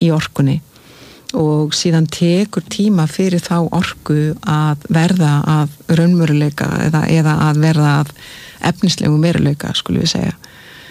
í orkunni og síðan tekur tíma fyrir þá orku að verða að raunveruleika eða að verða að efnislegum veruleika, skulum við segja.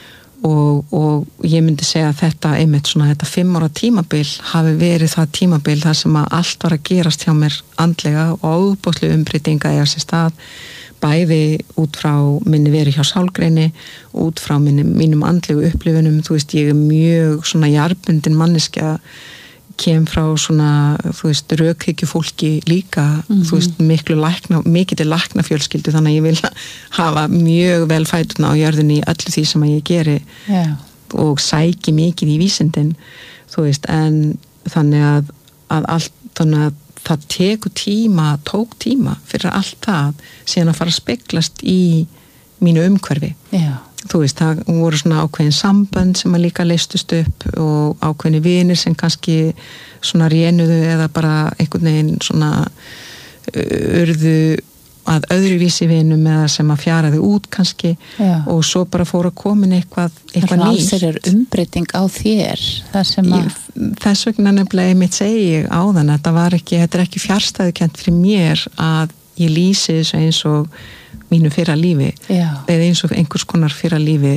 Og ég myndi segja að þetta einmitt svona þetta 5 ára tímabil hafi verið það tímabil þar sem að allt var að gerast hjá mér andlega og óbóðslega umbreytinga eiga sér stað, bæði út frá minni verið hjá sálgreini, út frá mínum andlegu upplifunum, þú veist, ég mjög svona jarðbundin manneskja, kem frá svona, þú veist, rökhyggju fólki líka, þú veist, mikið læknafjölskyldu, þannig að ég vil hafa mjög vel fæturna á jörðinni í öllu því sem að ég geri og sæki mikið í vísindin, þú veist, en þannig að það tók tíma fyrir allt það síðan að fara að speglast í mínu umhverfi. Þú veist, það voru svona ákveðin sambönd sem að líka leystust upp og ákveðni vinir sem kannski svona rénuðu eða bara einhvern veginn svona urðu að öðruvísi vinum eða sem að fjaraði út kannski og svo bara fóru að komin eitthvað nýtt. Alls er umbreyting á þér þar sem að... Þess vegna nefnilega einmitt segi ég áðan að þetta er ekki fjarstæðukennt fyrir mér að ég lýsi þessu eins og mínu fyrra lífi eða eins og einhvers konar fyrra lífi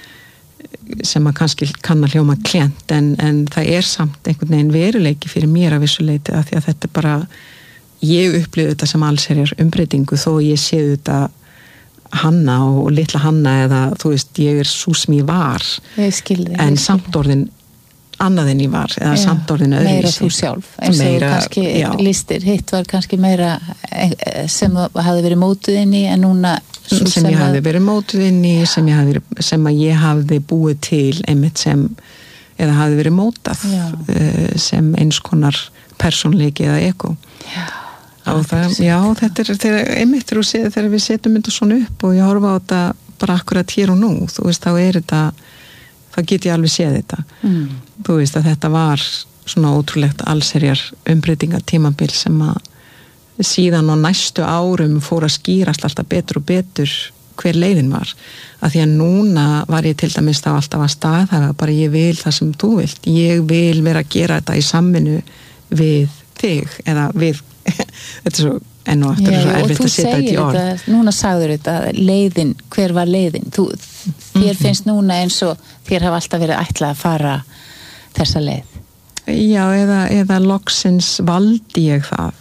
sem að kannski kann að hljóma klent en það er samt einhvern veginn veruleiki fyrir mér að vissu leyti af því að þetta er bara, ég upplifði þetta sem allsherjar umbreytingu þó ég sé þetta Hanna og litla Hanna eða þú veist, ég er sú sem ég var en samt orðin annað en ég var eða samt orðin öðruvísi. Meira þú sjálf eins og kannski listir, hitt var kannski meira sem hafði verið mótuð inn í en núna sem ég hafði verið mótuð inn í sem að ég hafði búið til einmitt sem eða hafði verið mótað sem eins konar persónleiki eða ego og þetta er einmitt þegar við setjum þetta svona upp og ég horfa á þetta bara akkurat hér og nú, þú veist, þá er þetta þá get ég alveg séð þetta. Þú veist að þetta var svona ótrúlegt allsherjar umbreytingatímabil sem að síðan á næstu árum fór að skýrast alltaf betur og betur hver leiðin var. Af því að núna var ég til dæmis þá alltaf að staðhæfa bara ég vil það sem þú vilt. Ég vil vera að gera þetta í samvinnu við þig eða við þetta er svo enn og aftur svo erfitt að setja þetta í orð. Þetta, núna sagður þetta leiðin, hver var leiðin? Þér finnst núna eins og þér hafa alltaf verið ætlað að fara þessa leið. Já, eða loksins valdi ég það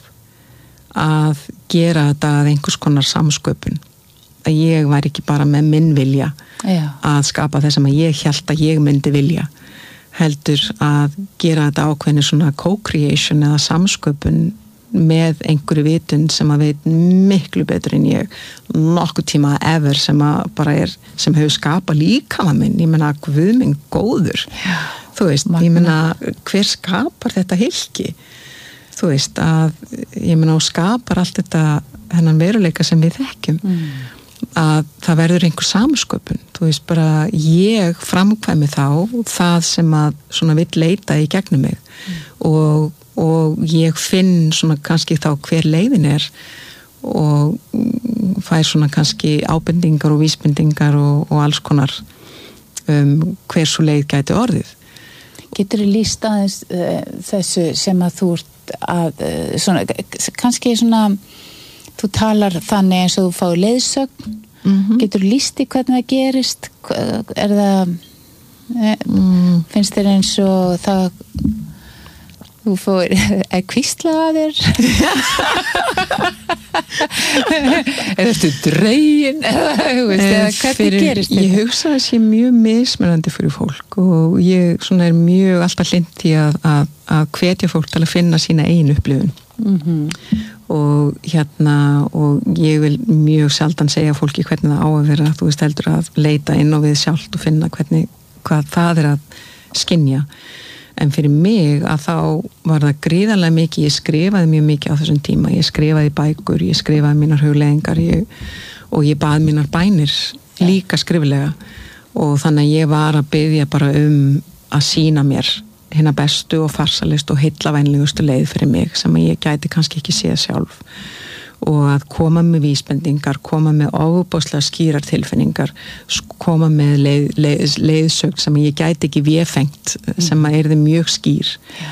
að gera þetta að einhvers konar samsköpun. Að ég væri ekki bara með minn vilja að skapa þess að ég hélt að ég myndi vilja. Heldur að gera þetta ákveðni svona co-creation eða samsköpun með einhverju vitund sem að veit miklu betur en ég nokkuð tíma ever sem að bara sem hefur skapað líkama minn, ég meina Guð minn góður þú veist, ég meina hver skapar þetta hylki þú veist að ég meina og skapar allt þetta hennan veruleika sem við þekkjum að það verður einhver samsköpun þú veist bara ég framkvæmi þá það sem að svona vill leita í gegnum mig og ég finn svona kannski þá hver leiðin er og fær svona kannski ábendingar og vísbendingar og alls konar hver svo leið gæti orðið. Getur þú lýst aðeins þessu sem að þú ert að svona, kannski svona þú talar þannig eins og þú fáir leiðsögn getur þú lýst í hvernig það gerist er það finnst þér eins og það þú fór að hvísla að þér eða ertu dregin eða hvernig gerist þetta? Ég hugsa að það sé mjög mismunandi fyrir fólk og ég svona er mjög alltaf hlynnt í að hvetja fólk til að finna sína eigin upplifun og ég vil mjög sjaldan segja fólki hvernig það á að vera þú veist heldur að leita inn á við sjálft og finna hvað það er að skynja en fyrir mig að þá var það gríðarlega mikið, ég skrifaði mjög mikið á þessum tíma, ég skrifaði bækur, ég skrifaði mínar hugleiðingar og ég bað mínar bænir líka skriflega og þannig að ég var að biðja bara að sýna mér hina bestu og farsalist og heillavænlegustu leið fyrir mig sem ég gæti kannski ekki séð sjálf og að koma með vísbendingar, koma með ofboðslega skýrar tilfinningar, koma með leiðsögn sem ég gæti ekki véfengt sem að yrði mjög skýr